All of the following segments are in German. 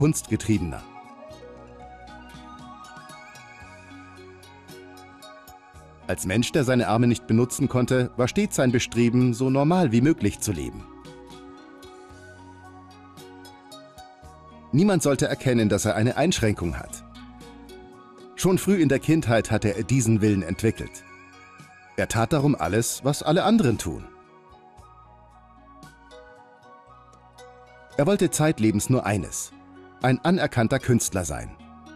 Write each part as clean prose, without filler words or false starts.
Kunstgetriebener. Als Mensch, der seine Arme nicht benutzen konnte, war stets sein Bestreben, so normal wie möglich zu leben. Niemand sollte erkennen, dass er eine Einschränkung hat. Schon früh in der Kindheit hatte er diesen Willen entwickelt. Er tat darum alles, was alle anderen tun. Er wollte zeitlebens nur eines: ein anerkannter Künstler sein.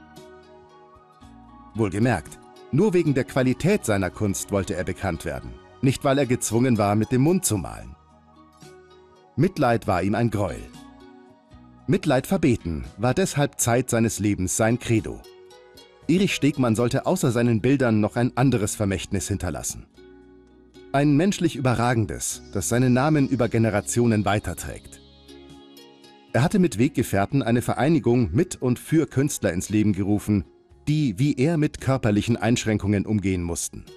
Wohlgemerkt, nur wegen der Qualität seiner Kunst wollte er bekannt werden, nicht weil er gezwungen war, mit dem Mund zu malen. Mitleid war ihm ein Gräuel. Mitleid verbeten war deshalb Zeit seines Lebens sein Credo. Erich Stegmann sollte außer seinen Bildern noch ein anderes Vermächtnis hinterlassen. Ein menschlich Überragendes, das seinen Namen über Generationen weiterträgt. Er hatte mit Weggefährten eine Vereinigung mit und für Künstler ins Leben gerufen, die wie er mit körperlichen Einschränkungen umgehen mussten.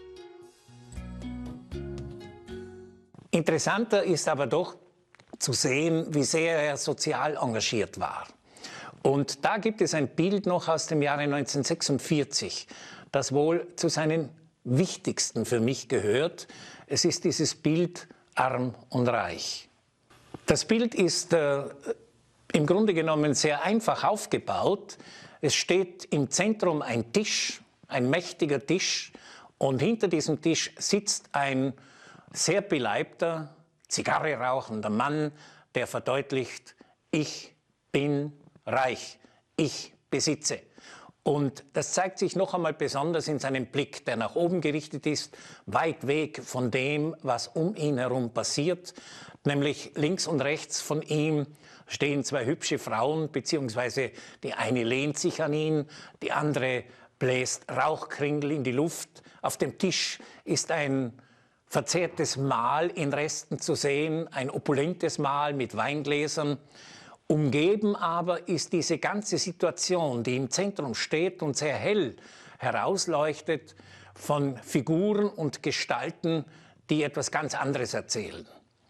Interessanter ist aber doch zu sehen, wie sehr er sozial engagiert war. Und da gibt es ein Bild noch aus dem Jahre 1946, das wohl zu seinen wichtigsten für mich gehört. Es ist dieses Bild Arm und Reich. Das Bild ist im Grunde genommen sehr einfach aufgebaut. Es steht im Zentrum ein Tisch, ein mächtiger Tisch, und hinter diesem Tisch sitzt ein sehr beleibter, Zigarre rauchender Mann, der verdeutlicht: Ich bin reich, ich besitze. Und das zeigt sich noch einmal besonders in seinem Blick, der nach oben gerichtet ist, weit weg von dem, was um ihn herum passiert. Nämlich links und rechts von ihm stehen zwei hübsche Frauen, beziehungsweise die eine lehnt sich an ihn, die andere bläst Rauchkringel in die Luft. Auf dem Tisch ist ein verzehrtes Mahl in Resten zu sehen, ein opulentes Mahl mit Weingläsern. Umgeben aber ist diese ganze Situation, die im Zentrum steht und sehr hell herausleuchtet, von Figuren und Gestalten, die etwas ganz anderes erzählen.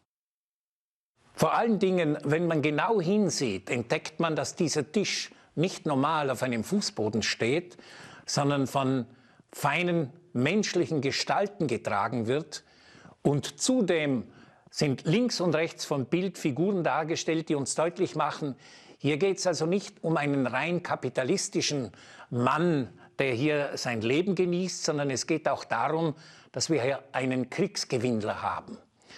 Vor allen Dingen, wenn man genau hinsieht, entdeckt man, dass dieser Tisch nicht normal auf einem Fußboden steht, sondern von feinen menschlichen Gestalten getragen wird. Und zudem sind links und rechts vom Bild Figuren dargestellt, die uns deutlich machen, hier geht es also nicht um einen rein kapitalistischen Mann, der hier sein Leben genießt, sondern es geht auch darum, dass wir hier einen Kriegsgewinnler haben,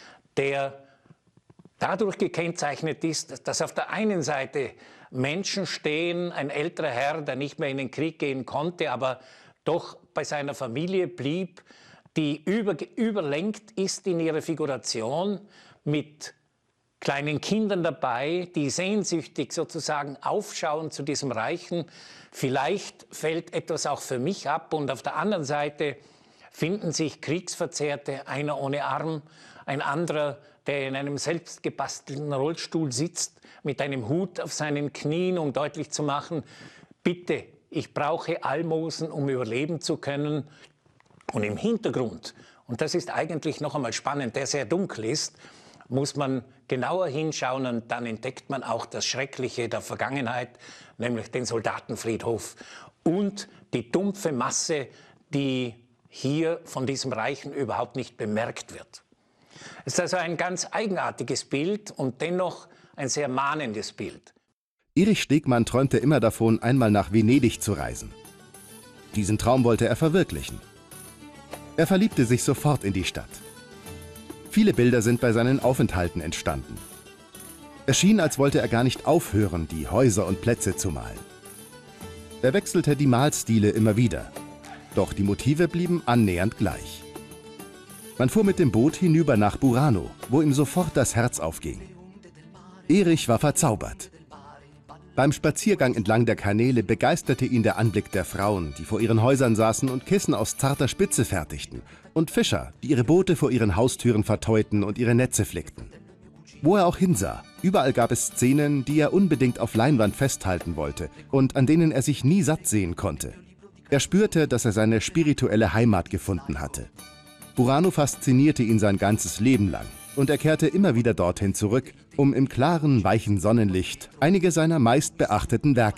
der dadurch gekennzeichnet ist, dass auf der einen Seite Menschen stehen, ein älterer Herr, der nicht mehr in den Krieg gehen konnte, aber doch bei seiner Familie blieb, die überlenkt ist in ihrer Figuration, mit kleinen Kindern dabei, die sehnsüchtig sozusagen aufschauen zu diesem Reichen. Vielleicht fällt etwas auch für mich ab, und auf der anderen Seite finden sich Kriegsverzehrte, einer ohne Arm, ein anderer, der in einem selbstgebastelten Rollstuhl sitzt, mit einem Hut auf seinen Knien, um deutlich zu machen: Bitte, ich brauche Almosen, um überleben zu können. Und im Hintergrund, und das ist eigentlich noch einmal spannend, der sehr dunkel ist, muss man genauer hinschauen, und dann entdeckt man auch das Schreckliche der Vergangenheit, nämlich den Soldatenfriedhof und die dumpfe Masse, die hier von diesem Reichen überhaupt nicht bemerkt wird. Es ist also ein ganz eigenartiges Bild und dennoch ein sehr mahnendes Bild. Erich Stegmann träumte immer davon, einmal nach Venedig zu reisen. Diesen Traum wollte er verwirklichen. Er verliebte sich sofort in die Stadt. Viele Bilder sind bei seinen Aufenthalten entstanden. Es schien, als wollte er gar nicht aufhören, die Häuser und Plätze zu malen. Er wechselte die Malstile immer wieder, doch die Motive blieben annähernd gleich. Man fuhr mit dem Boot hinüber nach Burano, wo ihm sofort das Herz aufging. Erich war verzaubert. Beim Spaziergang entlang der Kanäle begeisterte ihn der Anblick der Frauen, die vor ihren Häusern saßen und Kissen aus zarter Spitze fertigten, und Fischer, die ihre Boote vor ihren Haustüren verteuten und ihre Netze flickten. Wo er auch hinsah, überall gab es Szenen, die er unbedingt auf Leinwand festhalten wollte und an denen er sich nie satt sehen konnte. Er spürte, dass er seine spirituelle Heimat gefunden hatte. Burano faszinierte ihn sein ganzes Leben lang, und er kehrte immer wieder dorthin zurück, um im klaren, weichen Sonnenlicht einige seiner meistbeachteten Werke